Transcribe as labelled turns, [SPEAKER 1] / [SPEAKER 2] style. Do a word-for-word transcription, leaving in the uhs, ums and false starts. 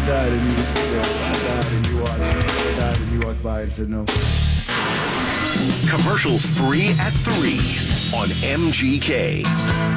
[SPEAKER 1] died and you just died and you watched, died and you walked by and said no.
[SPEAKER 2] Commercial free at three on M G K.